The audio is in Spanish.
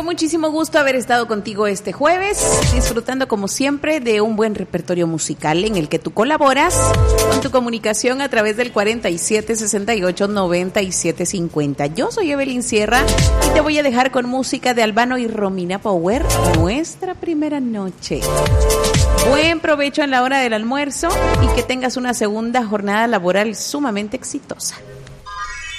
muchísimo gusto haber estado contigo este jueves, disfrutando como siempre de un buen repertorio musical en el que tú colaboras con tu comunicación a través del 4768-9750. Yo soy Evelyn Sierra y te voy a dejar con música de Albano y Romina Power, nuestra primera noche. Buen provecho en la hora del almuerzo y que tengas una segunda jornada laboral sumamente exitosa.